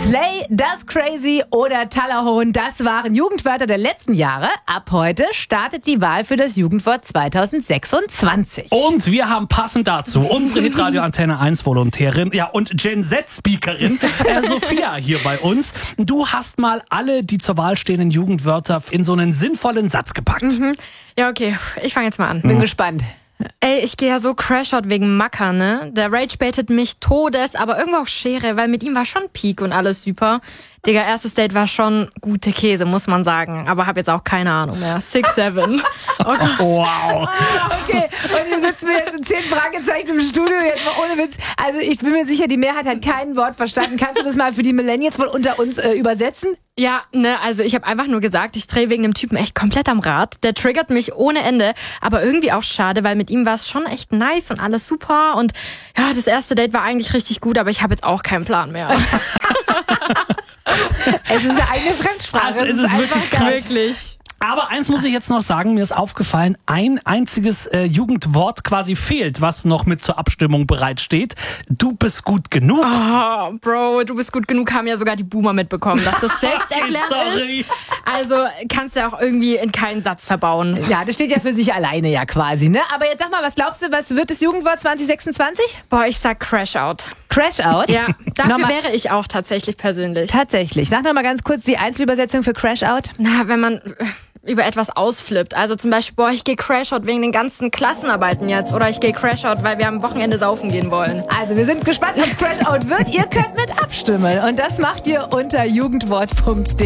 Slay, das Crazy oder Tallerhorn, das waren Jugendwörter der letzten Jahre. Ab heute startet die Wahl für das Jugendwort 2026. Und wir haben passend dazu unsere Hitradio Antenne 1 Volontärin, ja, und Gen Z Speakerin Sophia hier bei uns. Du hast mal alle die zur Wahl stehenden Jugendwörter in so einen sinnvollen Satz gepackt. Ja, okay, ich fange jetzt mal an. Bin gespannt. Ey, ich gehe ja so Crashout wegen Macker, ne? Der Rage baitet mich todes, aber irgendwo auch Schere, weil mit ihm war schon Peak und alles super. Digga, erstes Date war schon gute Käse, muss man sagen. Aber hab jetzt auch keine Ahnung mehr. 6'7". Oh Gott. Wow. Okay, und hier sitzen wir jetzt in 10 Fragezeichen im Studio, jetzt mal ohne Witz. Also ich bin mir sicher, die Mehrheit hat kein Wort verstanden. Kannst du das mal für die Millennials wohl unter uns übersetzen? Ja, ne, also ich habe einfach nur gesagt, ich drehe wegen dem Typen echt komplett am Rad. Der triggert mich ohne Ende, aber irgendwie auch schade, weil mit ihm war es schon echt nice und alles super. Und ja, das erste Date war eigentlich richtig gut, aber ich habe jetzt auch keinen Plan mehr. Es ist eine eigene Fremdsprache. Also es ist wirklich krass. Wirklich. Aber eins muss ich jetzt noch sagen, mir ist aufgefallen, ein einziges Jugendwort quasi fehlt, was noch mit zur Abstimmung bereitsteht. Du bist gut genug. Oh, Bro, du bist gut genug, haben ja sogar die Boomer mitbekommen, dass das selbsterklärend Sorry. ist. Also kannst du auch irgendwie in keinen Satz verbauen. Ja, das steht ja für sich alleine ja quasi, ne? Aber jetzt sag mal, was glaubst du, was wird das Jugendwort 2026? Boah, ich sag Crashout. Crashout? Ja, dafür Nochmal- wäre ich auch tatsächlich persönlich. Tatsächlich. Sag noch mal ganz kurz die Einzelübersetzung für Crashout. Na, wenn man über etwas ausflippt. Also zum Beispiel, boah, ich gehe Crashout wegen den ganzen Klassenarbeiten jetzt. Oder ich gehe Crashout, weil wir am Wochenende saufen gehen wollen. Also wir sind gespannt, was Crashout wird. Ihr könnt mit abstimmen. Und das macht ihr unter jugendwort.de.